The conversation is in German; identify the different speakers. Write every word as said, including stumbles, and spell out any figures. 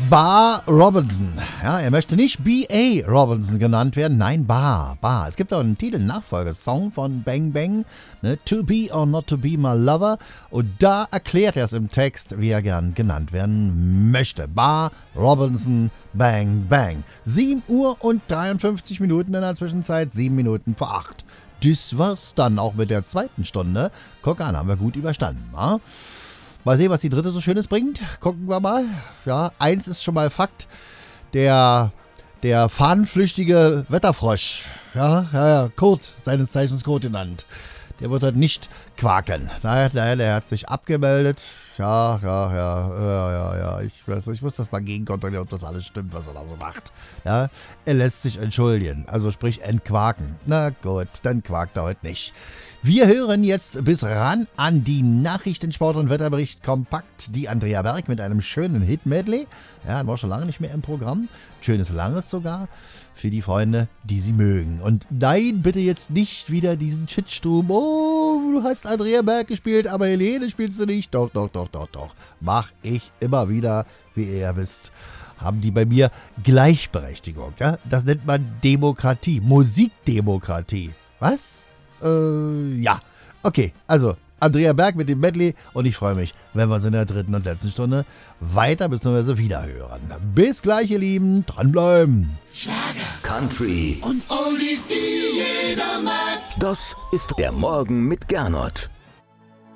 Speaker 1: Bar Robinson. Ja, er möchte nicht B A Robinson genannt werden. Nein, Bar, Bar. Es gibt auch einen Titel, einen Nachfolgesong von Bang Bang, ne? To Be or Not to Be My Lover. Und da erklärt er es im Text, wie er gern genannt werden möchte. Bar Robinson, Bang Bang. sieben Uhr und dreiundfünfzig Minuten in der Zwischenzeit, sieben Minuten vor acht. Das war's dann auch mit der zweiten Stunde. Guck an, haben wir gut überstanden, wa? Mal sehen, was die dritte so Schönes bringt. Gucken wir mal. Ja, eins ist schon mal Fakt. Der, der fahnenflüchtige Wetterfrosch, ja, ja, ja, Kurt, seines Zeichens Kurt genannt, der wird halt nicht quaken. Naja, naja, der hat sich abgemeldet. Ja, ja, ja, ja, ja, ja. Ich weiß, ich muss das mal gegenkontrollieren, ob das alles stimmt, was er da so macht. Ja, er lässt sich entschuldigen, also sprich entquaken. Na gut, dann quakt er heute nicht. Wir hören jetzt bis ran an die Nachrichten, Sport und Wetterbericht kompakt. Die Andrea Berg mit einem schönen Hit-Medley. Ja, war schon lange nicht mehr im Programm. Schönes Langes sogar. Für die Freunde, die sie mögen. Und nein, bitte jetzt nicht wieder diesen Shitsturm. Oh, du hast Andrea Berg gespielt, aber Helene spielst du nicht. Doch, doch, doch, doch, doch. Mach ich immer wieder, wie ihr ja wisst. Haben die bei mir Gleichberechtigung. Ja? Das nennt man Demokratie. Musikdemokratie. Was? Äh, ja. Okay, also Andrea Berg mit dem Medley und ich freue mich, wenn wir uns in der dritten und letzten Stunde weiter bzw. wieder hören. Bis gleich, ihr Lieben. Dranbleiben.
Speaker 2: Schlager, Country
Speaker 3: und Oldies, die jeder mag.
Speaker 2: Das ist der Morgen mit Gernot.